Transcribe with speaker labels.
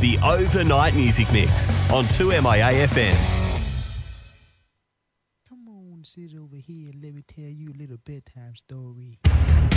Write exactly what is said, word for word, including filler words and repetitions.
Speaker 1: The Overnight Music Mix on two M I A F M.
Speaker 2: Come on, sit over here and let me tell you a little bedtime story.